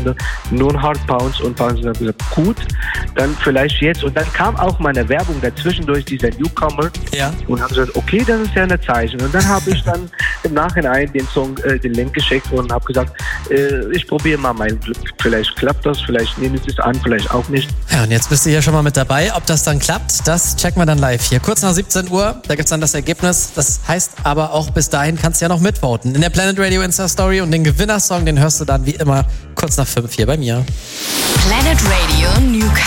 Stunde nur ein Hard Bounce und Bounce. Und dann habe ich gesagt, gut, dann vielleicht jetzt. Und dann kam auch meine Werbung dazwischendurch, dieser Newcomer. Ja. Und habe gesagt, okay, das ist ja eine Zeichen. Und dann habe ich dann im Nachhinein den Song, den Link geschickt und habe gesagt, ich probiere mal mein Glück. Vielleicht klappt das, vielleicht nehmen sie es an, vielleicht auch nicht. Ja, und jetzt bist du hier schon mal mit dabei. Ob das dann klappt, das checken wir dann live hier. Kurz nach 17 Uhr, da gibt's dann das Ergebnis. Das heißt aber auch, bis dahin kannst du ja noch mitvoten in der Planet Radio Insta-Story. Und den Gewinnersong, den hörst du dann wie immer kurz nach 5 hier bei mir. Planet Radio Newcomer.